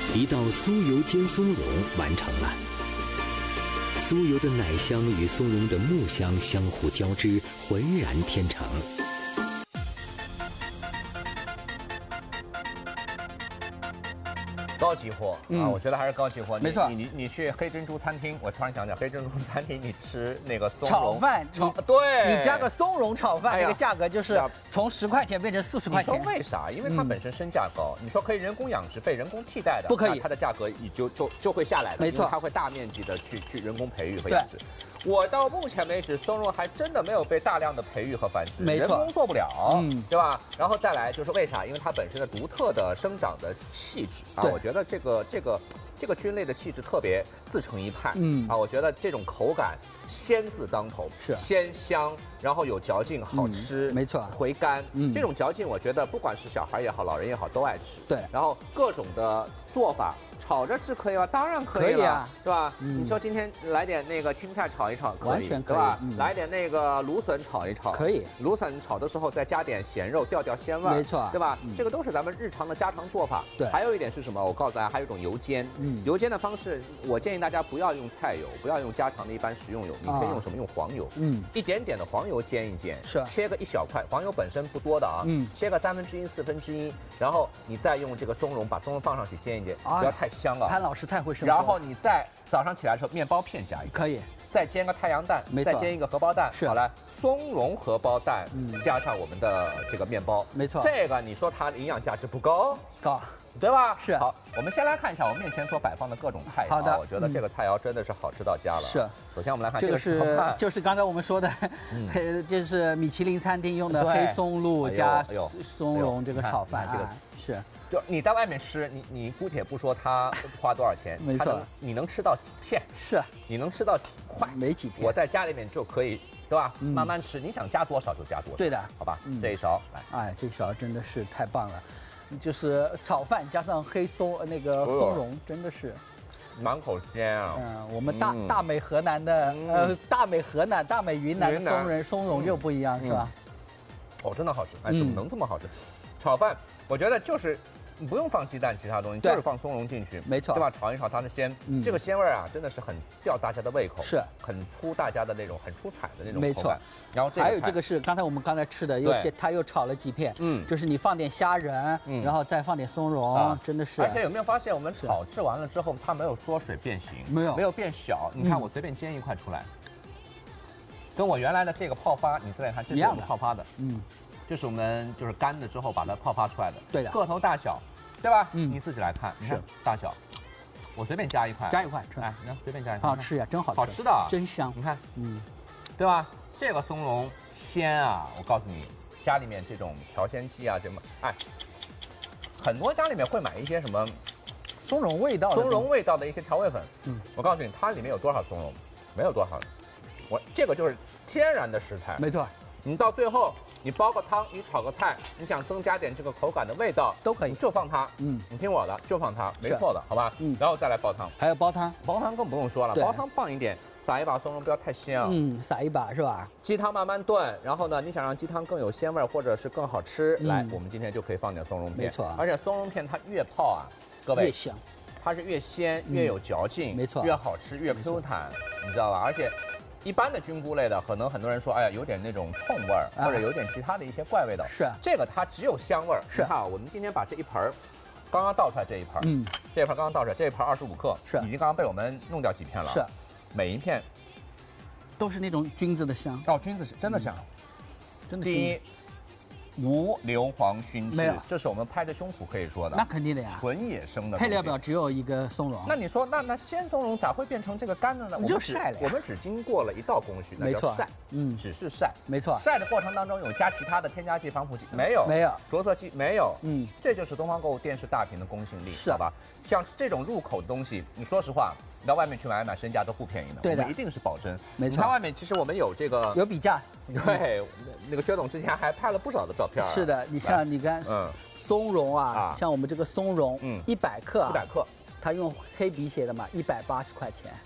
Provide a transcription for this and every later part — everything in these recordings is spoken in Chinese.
一道酥油煎松茸完成了。酥油的奶香与松茸的木香相互交织，浑然天成。 高级货啊，我觉得还是高级货。 没错， 你去黑珍珠餐厅，我突然想起来，黑珍珠餐厅你吃那个松茸炒饭， 对， 你加个松茸炒饭，这个价格就是从10块钱变成40块钱。 你说为啥？因为它本身身价高。你说可以人工养殖，被人工替代的， 不可以， 它的价格也就会下来的。 没错， 它会大面积的去人工培育和养殖。我到目前为止，松茸还真的没有被大量的培育和繁殖，人工做不了，对吧？然后再来就是为啥？因为它本身的独特的生长的气质啊，我觉得这个菌类的气质特别自成一派，我觉得这种口感鲜字当头， 是鲜香，然后有嚼劲，好吃， 没错， 回甘，这种嚼劲我觉得不管是小孩也好，老人也好都爱吃， 对， 然后各种的做法。炒着吃可以吗？当然可以了，是吧？你说今天来点那个青菜炒一炒， 完全可以， 对吧？来点那个芦笋炒一炒， 可以。 芦笋炒的时候再加点咸肉，调鲜味， 没错， 对吧？这个都是咱们日常的家常做法。 对。 还有一点是什么？我告诉大家，还有一种油煎。油煎的方式，我建议大家不要用菜油，不要用家常的一般食用油，你可以用什么？用黄油。一点点的黄油煎一煎， 是。 切个1小块，黄油本身不多的啊。切个1/3、1/4，然后你再用这个松茸，把松茸放上去煎一煎，不要太香了。 潘老师太会生活。 然后你再早上起来的时候，面包片加一个， 可以， 再煎个太阳蛋，再煎一个荷包蛋， 是好了，松茸荷包蛋，加上我们的这个面包， 没错， 这个你说它的营养价值不高？ 高， 对吧？ 是。 好，我们先来看一下我面前所摆放的各种菜肴。 好的， 我觉得这个菜肴真的是好吃到家了。 是。 首先我们来看这个就是刚才我们说的，就是米其林餐厅用的黑松露加松茸这个炒饭，这个是。 就你在外面吃，你姑且不说它花多少钱， 没错， 你能吃到几片？ 是。 你能吃到几块？ 没几片。 我在家里面就可以。对吧？慢慢吃，你想加多少就加多少。 对的， 好吧。这一勺来， 哎，这一勺真的是太棒了，就是炒饭加上黑松茸，真的是满口鲜啊。 我们大美河南的大美河南、大美云南的松茸就不一样，是吧？ 哦，真的好吃！哎，怎么能这么好吃？炒饭，我觉得就是你不用放鸡蛋，其他东西就是放松茸进去， 没错， 对吧？炒一炒它的鲜，这个鲜味啊，真的是很吊大家的胃口， 是很出大家的那种很出彩的那种口感。没错， 然后还有这个是我们刚才吃的，他又炒了几片，就是你放点虾仁，然后再放点松茸，真的是。 而且有没有发现，我们炒制完了之后，它没有缩水变形，没有变小。你看我随便煎一块出来，跟我原来的这个泡发，你再看，这是我们泡发的，这是我们就是干的之后把它泡发出来的， 对的， 个头大小，对吧？你自己来看，你看大小，我随便加一块， 哎， 你看随便加一块， 好吃呀，真好吃， 好吃的， 真香。 你看，对吧？这个松茸鲜啊，我告诉你，家里面这种调鲜剂啊，什么，哎，很多家里面会买一些什么松茸味道的一些调味粉，我告诉你，它里面有多少松茸？没有多少，这个就是天然的食材， 没错。 你到最后，你煲个汤，你炒个菜，你想增加点这个口感的味道， 都可以， 你就放它。你听我的，就放它，没错的，好吧？然后再来煲汤， 还有煲汤更不用说了，煲汤放一点，撒一把松茸，不要太鲜啊。 撒一把是吧？ 鸡汤慢慢炖，然后呢，你想让鸡汤更有鲜味或者是更好吃，来，我们今天就可以放点松茸片， 没错。 而且松茸片它越泡啊，各位越香， 它是越鲜越有嚼劲， 没错， 越好吃越 Q 弹，你知道吧？而且。一般的菌菇类的，可能很多人说，哎呀，有点那种冲味儿，或者有点其他的一些怪味道。 是， 这个它只有香味儿。 是， 你看啊，我们今天把这一盆儿，刚刚倒出来这一盆，这一盆刚刚倒出来，这一盆25克， 是， 已经刚刚被我们弄掉几片了。 是， 每一片都是那种菌子的香。 哦，菌子是真的香，真的。第一。无硫磺熏制，这是我们拍着胸脯可以说的。 那肯定的呀， 纯野生的。 配料表只有一个松茸。 那你说，那鲜松茸咋会变成这个干的呢？ 就晒了。 我们只经过了一道工序，那叫晒。只是晒。 没错。 晒的过程当中有加其他的添加剂、防腐剂？没有。着色剂？没有。这就是东方购物电视大屏的公信力，好吧？像这种入口的东西，你说实话，你到外面去买身价都不便宜的。 对的， 一定是保真。 没错。 你看外面，其实我们有这个有比价。 对，那个薛总之前还拍了不少的照片。 是的，你像你看，松茸啊，像我们这个松茸，100克， 100克， 他用黑笔写的嘛，180块钱。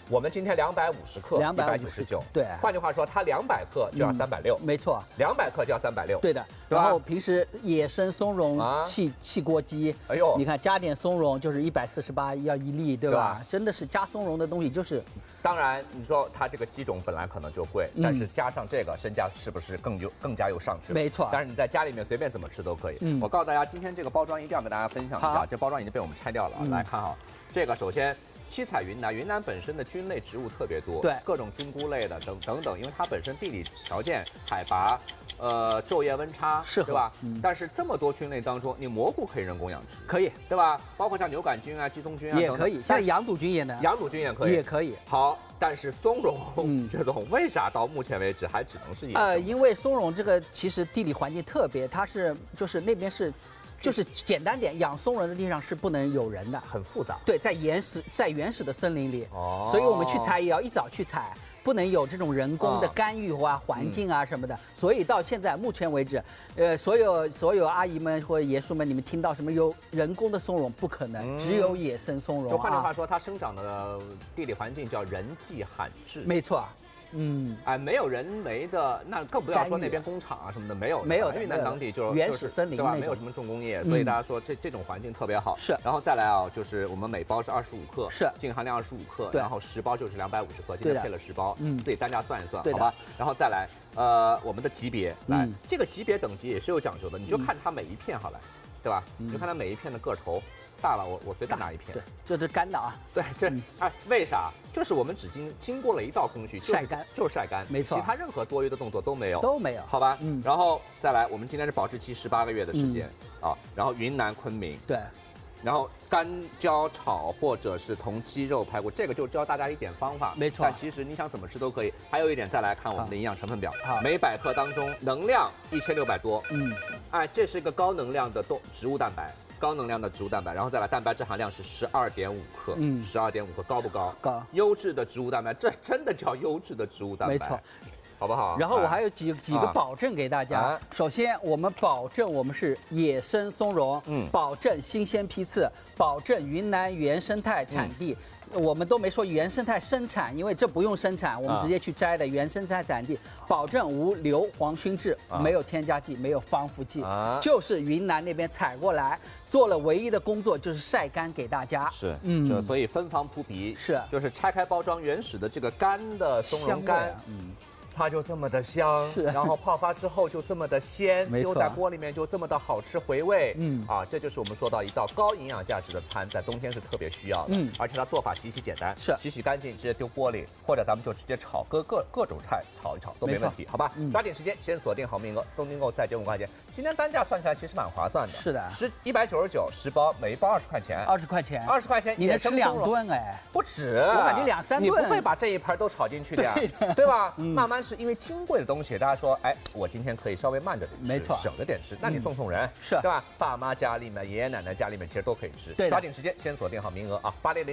我们今天250克，199。 对， 换句话说，它200克就要360。 没错 ，200克就要360。 对的。然后平时野生松茸汽锅鸡，哎呦，你看加点松茸就是148要1粒，对吧？真的是加松茸的东西就是， 当然你说它这个鸡种本来可能就贵，但是加上这个身价是不是更加又上去了？ 没错。 但是你在家里面随便怎么吃都可以。我告诉大家，今天这个包装一定要跟大家分享一下，这包装已经被我们拆掉了。来看哈，这个首先。七彩云南，云南本身的菌类植物特别多， 对， 各种菌菇类的等等，因为它本身地理条件、海拔、昼夜温差， 是对吧？但是这么多菌类当中，你蘑菇可以人工养殖， 可以， 对吧？包括像牛杆菌啊、鸡枞菌啊， 也可以，像羊肚菌也能， 羊肚菌也可以， 也可以。 好，但是松茸，薛总，为啥到目前为止还只能是野生？ 因为松茸这个其实地理环境特别，它是就是那边是。就是简单点，养松茸的地方是不能有人的， 很复杂。 对，在原始的森林里，所以我们去采也要一早去采，不能有这种人工的干预环境啊什么的。所以到现在目前为止，所有阿姨们或者爷叔们，你们听到什么有人工的松茸不可能，只有野生松茸。 就换句话说，它生长的地理环境叫人迹罕至。 没错。 没有人为的，那更不要说那边工厂啊什么的，没有。云南当地就是原始森林， 对吧？没有什么重工业，所以大家说这种环境特别好。 是。 然后再来啊，就是我们每包是25克， 是净含量25克，然后10包就是250克，今天配了10包，自己单价算一算，好吧？然后再来，我们的级别，来，这个级别等级也是有讲究的，你就看它每一片好了，对吧？你就看它每一片的个头。大了，我随便拿一片。 对，这是干的啊。 对，这为啥？就是我们只经过了一道工序， 晒干， 就是晒干， 没错。 其他任何多余的动作都没有，好吧？然后再来，我们今天是保质期18个月的时间啊。然后云南昆明， 对。 然后干椒炒或者是同鸡肉排骨，这个就教大家一点方法， 没错。 但其实你想怎么吃都可以。还有一点，再来看我们的营养成分表，每100克当中能量1600多，这是一个高能量的植物蛋白。高能量的植物蛋白，然后再来蛋白质含量是12.5克，12.5克高不高？ 高。 优质的植物蛋白，这真的叫优质的植物蛋白， 没错， 好不好？ 然后我还有几个保证给大家。首先，我们保证我们是野生松茸，保证新鲜批次，保证云南原生态产地。我们都没说原生态生产，因为这不用生产，我们直接去摘的原生态产地，保证无硫磺熏制，没有添加剂，没有防腐剂，就是云南那边采过来，做了唯一的工作就是晒干给大家。 是，就所以芬芳扑鼻， 是， 就是拆开包装原始的这个干的松茸干，它就这么的香，然后泡发之后就这么的鲜，丢在锅里面就这么的好吃回味，这就是我们说到一道高营养价值的餐，在冬天是特别需要的，而且它做法极其简单， 是洗干净直接丢锅里，或者咱们就直接炒各种菜炒一炒都没问题，好吧？抓紧时间先锁定好名额，东京购再减5块钱，今天单价算下来其实蛮划算的， 是的 ，199 10包，每一包20块钱 ，20块钱 ，20块钱你能吃2顿不止， 我感觉2、3顿， 你不会把这一盘都炒进去的呀，对吧？慢慢是因为金贵的东西，大家说，我今天可以稍微慢着点吃， 没错， 省着点吃，那你送人， 是， 对吧？爸妈家里面、爷爷奶奶家里面其实都可以吃， 对， 抓紧时间先锁定好名额啊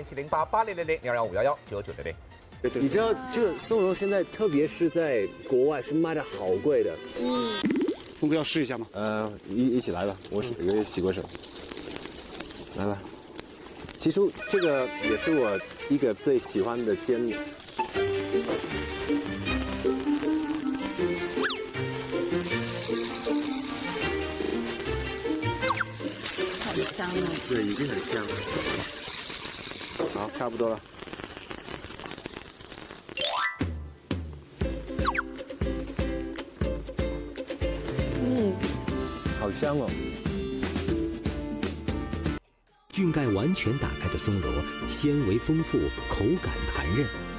！80070880001215119999。 你知道这个松茸现在特别是在国外是卖的好贵的， 峰哥要试一下吗？ 一起来吧，我也洗过手，来吧。其实这个也是我一个最喜欢的煎的。 香啊！ 对，已经很香了。好，差不多了。好香哦！ 菌盖完全打开的松茸，纤维丰富，口感弹韧。